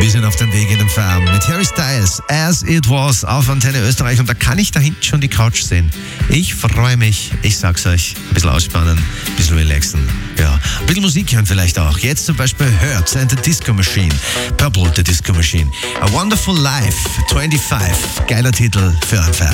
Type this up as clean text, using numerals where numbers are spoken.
Wir sind auf dem Weg in den Farm mit Harry Styles, As It Was, auf Antenne Österreich. Und da kann ich da hinten schon die Couch sehen. Ich freue mich, ich sag's euch, ein bisschen ausspannen, ein bisschen relaxen. Ja, ein bisschen Musik hören vielleicht auch. Jetzt zum Beispiel Hurts and the Disco Machine, Purple the Disco Machine, A Wonderful Life, 25, geiler Titel für ein Fan.